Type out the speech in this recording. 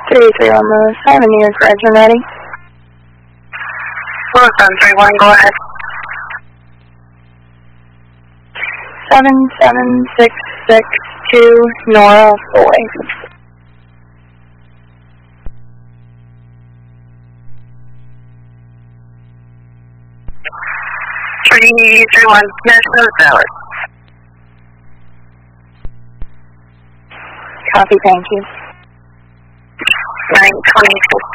3-3 on the 7 year correct and ready. 731, go ahead. 77662 Nora Boy. 331, Minnesota Tower. Copy, thank you. 926.